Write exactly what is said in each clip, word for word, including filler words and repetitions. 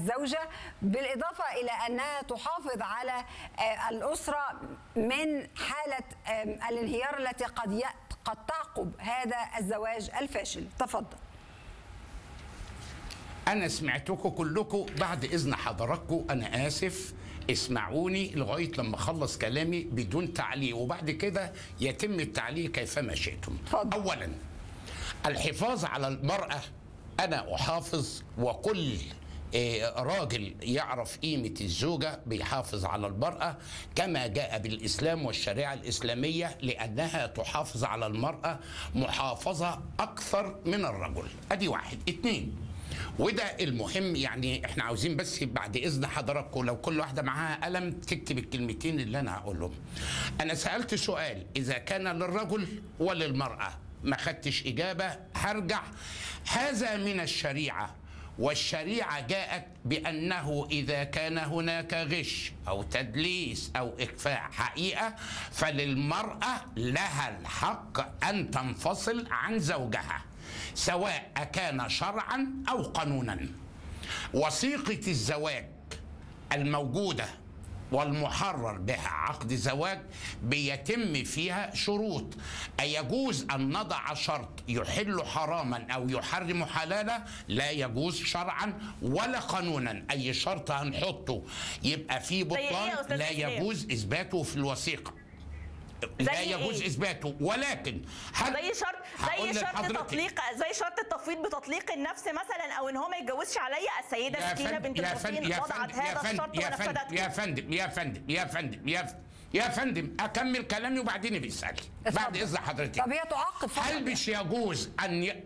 الزوجة، بالإضافة إلى أنها تحافظ على الأسرة من حالة الانهيار التي قد قد تعقب هذا الزواج الفاشل. تفضل. أنا سمعتكم كلكم، بعد إذن حضراتكم أنا آسف اسمعوني لغاية لما أخلص كلامي بدون تعليق، وبعد كده يتم التعليق كيفما شئتم. فضل. أولا الحفاظ على المرأة، أنا أحافظ، وكل راجل يعرف قيمة الزوجة بيحافظ على المرأة كما جاء بالإسلام والشريعة الإسلامية، لأنها تحافظ على المرأة محافظة أكثر من الرجل. أدي واحد. اتنين، وده المهم، يعني احنا عاوزين بس بعد إذن حضراتكم لو كل واحدة معاها قلم تكتب الكلمتين اللي أنا هقولهم. أنا سألت سؤال إذا كان للرجل وللمرأة، ما خدتش إجابة، هرجع. هذا من الشريعة، والشريعة جاءت بأنه إذا كان هناك غش أو تدليس أو إخفاء حقيقة فللمرأة لها الحق أن تنفصل عن زوجها، سواء كان شرعا أو قانونا. وثيقة الزواج الموجودة والمحرر بها عقد زواج بيتم فيها شروط. أيجوز أن نضع شرط يحل حراما أو يحرم حلالا؟ لا يجوز شرعا ولا قانونا. أي شرط هنحطه يبقى فيه بطلان لا يجوز إثباته في الوثيقة، لا يجوز إيه؟ إثباته. ولكن زي شرط زي شرط تطليق، زي شرط التفويض بطليق النفس مثلا، او ان هو ما يتجوزش عليا. السيده سكينه بنت المسلمين وضعت هذا الشرط ونفذته. يا فندم يا فندم يا فندم يا فندم يا فندم اكمل كلامي وبعدين بيسالي بعد اذن حضرتك. طب هي تعقب. هل مش يجوز ان ي...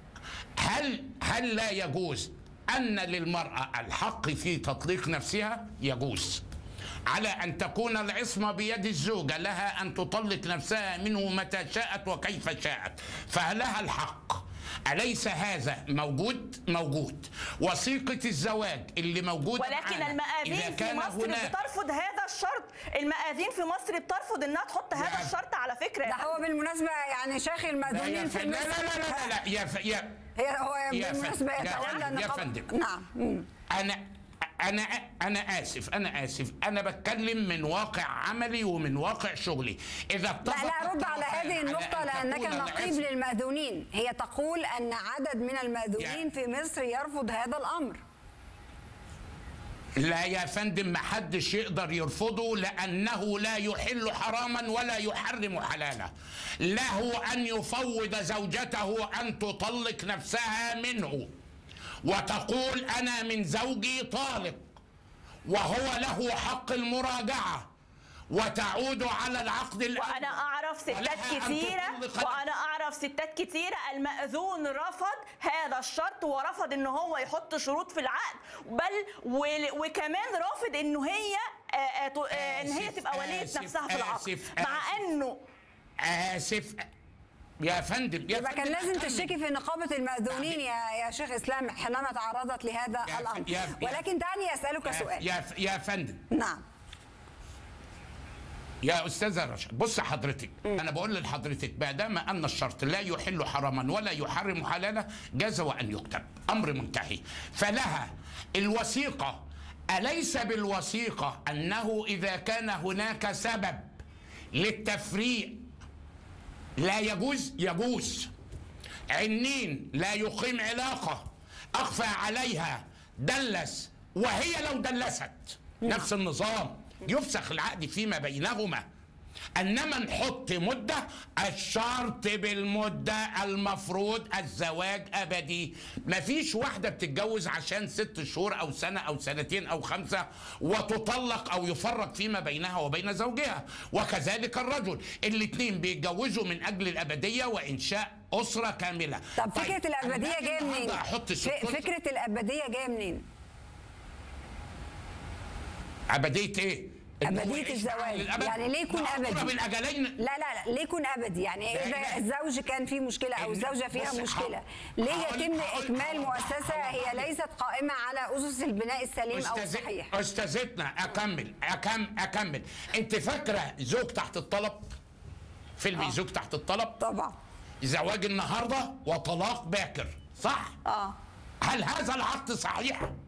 هل هل لا يجوز ان للمراه الحق في تطليق نفسها؟ يجوز، على أن تكون العصمة بيد الزوجة، لها أن تطلق نفسها منه متى شاءت وكيف شاءت، فلها الحق. أليس هذا موجود؟ موجود. وثيقة الزواج اللي موجودة، ولكن المآذين في مصر بترفض هذا الشرط. المآذين في مصر بترفض انها تحط هذا الشرط على فكرة. ده هو بالمناسبة يعني شيخ المأذونين في لا لا لا لا لا يا ف... يا هي هو بالمناسبة يتولى النقابة. يا فندم نعم. أنا أنا أنا آسف أنا آسف أنا بتكلم من واقع عملي ومن واقع شغلي. إذا اتفق لا لا رد على هذه النقطة لأنك نقيب للمأذونين. هي تقول أن عدد من المأذونين في مصر يرفض هذا الأمر. لا يا فندم، ما حدش يقدر يرفضه، لأنه لا يحل حراما ولا يحرم حلالا. له أن يفوض زوجته أن تطلق نفسها منه وتقول أنا من زوجي طالق، وهو له حق المراجعة وتعود على العقد الأول. وأنا أعرف ستات كثيرة وأنا أعرف ستات كثيرة المأذون رفض هذا الشرط، ورفض إن هو يحط شروط في العقد، بل وكمان رافض إنه هي إن هي تبقى ولية نفسها في العقد، مع إنه آسف يا فندم. يبقى كان لازم تشتكي في نقابة المأذونين يا يا شيخ إسلام حينما تعرضت لهذا الأمر. ولكن دعني أسألك سؤال. يا يا فندم. نعم. يا أستاذة رشا، بص حضرتك، م. أنا بقول لحضرتك ما دام أن الشرط لا يحل حراما ولا يحرم حلالا جاز وأن يكتب، أمر منتهي. فلها الوثيقة. أليس بالوثيقة أنه إذا كان هناك سبب للتفريق لا يجوز؟ يجوز. عنين لا يقيم علاقة، أخفى عليها، دلس، وهي لو دلست نفس النظام، يفسخ العقد فيما بينهما. انما نحط مده، الشرط بالمده المفروض الزواج ابدي. مفيش واحده بتتجوز عشان ست شهور او سنه او سنتين او خمسه وتطلق او يفرق فيما بينها وبين زوجها، وكذلك الرجل. الاثنين بيتجوزوا من اجل الابديه وانشاء اسره كامله. طب فكره طيب الابديه جايه منين؟ فكره الابديه جايه منين؟ أبدية إيه؟ أبدية الزواج. يعني ليه يكون أبدي؟ من أجلين. لا لا لا ليه يكون أبدي؟ يعني إذا الزوج كان فيه مشكلة أو الزوجة فيها مشكلة، ليه يتم إكمال مؤسسة هي ليست قائمة على أسس البناء السليم أو الصحيح؟ أستاذتنا أكمل أكمل أكمل أنت فاكرة زوج تحت الطلب؟ فيلم آه. زوج تحت الطلب؟ طبعا. زواج النهارده وطلاق باكر، صح؟ آه. هل هذا العقد صحيح؟